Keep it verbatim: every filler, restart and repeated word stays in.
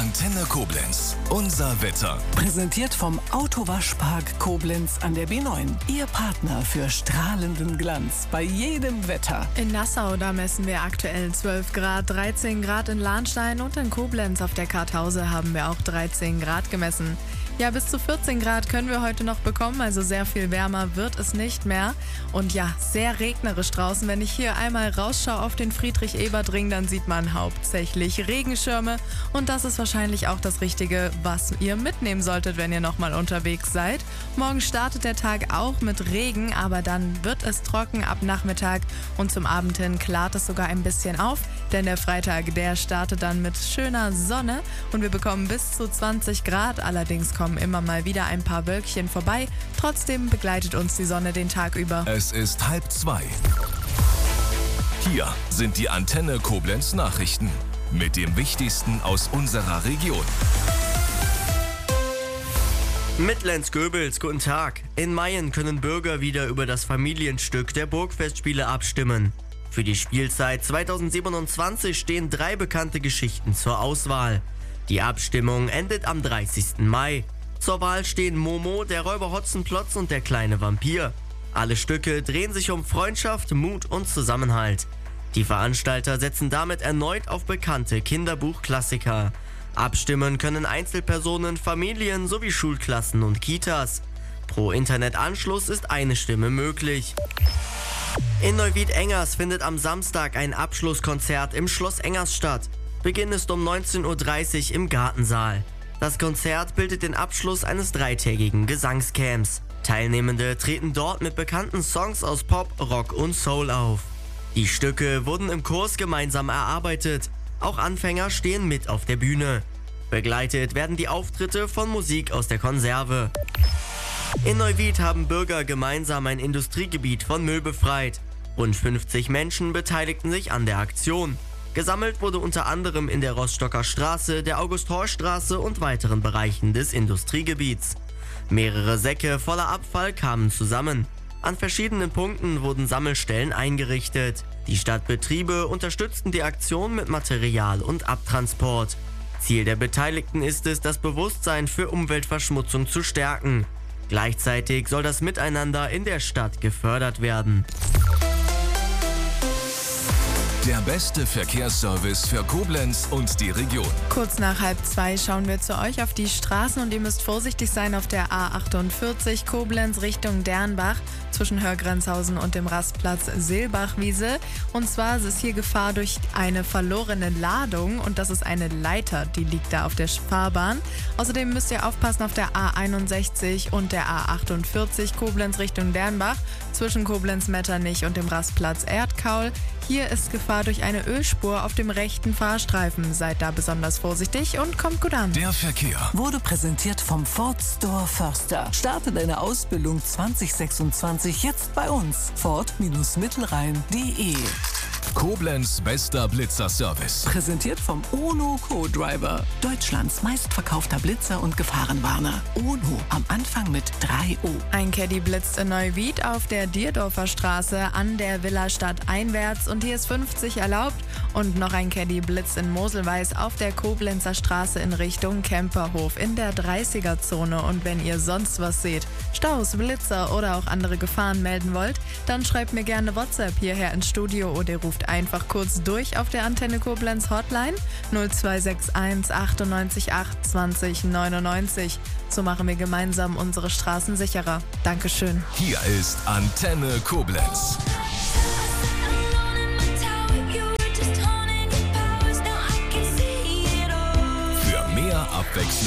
Antenne Koblenz. Unser Wetter. Präsentiert vom Autowaschpark Koblenz an der B neun. Ihr Partner für strahlenden Glanz bei jedem Wetter. In Nassau, da messen wir aktuell zwölf Grad, dreizehn Grad in Lahnstein und in Koblenz auf der Kartause haben wir auch dreizehn Grad gemessen. Ja, bis zu vierzehn Grad können wir heute noch bekommen, also sehr viel wärmer wird es nicht mehr. Und ja, sehr regnerisch draußen. Wenn ich hier einmal rausschaue auf den Friedrich-Ebert-Ring, dann sieht man hauptsächlich Regenschirme. Und das ist wahrscheinlich auch das Richtige, was ihr mitnehmen solltet, wenn ihr nochmal unterwegs seid. Morgen startet der Tag auch mit Regen, aber dann wird es trocken ab Nachmittag. Und zum Abend hin klart es sogar ein bisschen auf, denn der Freitag, der startet dann mit schöner Sonne. Und wir bekommen bis zu zwanzig Grad, allerdings kommen immer mal wieder ein paar Wölkchen vorbei. Trotzdem begleitet uns die Sonne den Tag über. Es ist halb zwei. Hier sind die Antenne Koblenz Nachrichten mit dem Wichtigsten aus unserer Region. Mitlenz-Göbels, guten Tag. In Mayen können Bürger wieder über das Familienstück der Burgfestspiele abstimmen. Für die Spielzeit zweitausendsiebenundzwanzig stehen drei bekannte Geschichten zur Auswahl. Die Abstimmung endet am dreißigsten Mai. Zur Wahl stehen Momo, der Räuber Hotzenplotz und der kleine Vampir. Alle Stücke drehen sich um Freundschaft, Mut und Zusammenhalt. Die Veranstalter setzen damit erneut auf bekannte Kinderbuchklassiker. Abstimmen können Einzelpersonen, Familien sowie Schulklassen und Kitas. Pro Internetanschluss ist eine Stimme möglich. In Neuwied-Engers findet am Samstag ein Abschlusskonzert im Schloss Engers statt. Beginn ist um neunzehn Uhr dreißig im Gartensaal. Das Konzert bildet den Abschluss eines dreitägigen Gesangscamps. Teilnehmende treten dort mit bekannten Songs aus Pop, Rock und Soul auf. Die Stücke wurden im Kurs gemeinsam erarbeitet. Auch Anfänger stehen mit auf der Bühne. Begleitet werden die Auftritte von Musik aus der Konserve. In Neuwied haben Bürger gemeinsam ein Industriegebiet von Müll befreit. Rund fünfzig Menschen beteiligten sich an der Aktion. Gesammelt wurde unter anderem in der Rostocker Straße, der August-Horst-Straße und weiteren Bereichen des Industriegebiets. Mehrere Säcke voller Abfall kamen zusammen. An verschiedenen Punkten wurden Sammelstellen eingerichtet. Die Stadtbetriebe unterstützten die Aktion mit Material und Abtransport. Ziel der Beteiligten ist es, das Bewusstsein für Umweltverschmutzung zu stärken. Gleichzeitig soll das Miteinander in der Stadt gefördert werden. Der beste Verkehrsservice für Koblenz und die Region. Kurz nach halb zwei schauen wir zu euch auf die Straßen und ihr müsst vorsichtig sein auf der A achtundvierzig Koblenz Richtung Dernbach zwischen Hörgrenzhausen und dem Rastplatz Seelbachwiese. Und zwar ist es hier Gefahr durch eine verlorene Ladung und das ist eine Leiter, die liegt da auf der Fahrbahn. Außerdem müsst ihr aufpassen auf der A einundsechzig und der A achtundvierzig Koblenz Richtung Dernbach zwischen Koblenz-Metternich und dem Rastplatz Erdkaul. Hier ist Gefahr durch eine Ölspur auf dem rechten Fahrstreifen. Seid da besonders vorsichtig und kommt gut an. Der Verkehr Wurde präsentiert vom Ford Store Förster. Starte deine Ausbildung zwanzig sechsundzwanzig jetzt bei uns. Ford-Mittelrhein punkt de. Koblenz bester Blitzerservice. Präsentiert vom Ono Co-Driver. Deutschlands meistverkaufter Blitzer und Gefahrenwarner. Ono am Anfang mit drei O. Ein Caddy blitzt in Neuwied auf der Dierdorfer Straße an der Villastadt einwärts und hier ist fünfzig erlaubt. Und noch ein Caddy blitzt in Moselweiß auf der Koblenzer Straße in Richtung Kemperhof in der dreißiger-Zone. Und wenn ihr sonst was seht, Staus, Blitzer oder auch andere Gefahren melden wollt, dann schreibt mir gerne WhatsApp hierher ins Studio oder ruft einfach kurz durch auf der Antenne Koblenz Hotline null zwei sechs eins achtundneunzig acht zwanzig neunundneunzig. So machen wir gemeinsam unsere Straßen sicherer. Dankeschön. Hier ist Antenne Koblenz. Für mehr Abwechslung